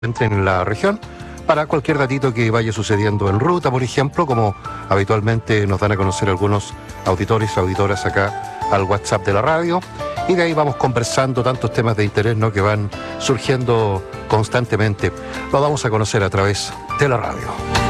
en la región, para cualquier datito que vaya sucediendo en ruta, por ejemplo, como habitualmente nos dan a conocer algunos auditores y auditoras acá al WhatsApp de la radio, y de ahí vamos conversando tantos temas de interés, ¿no?, que van surgiendo constantemente. Lo vamos a conocer a través de la radio.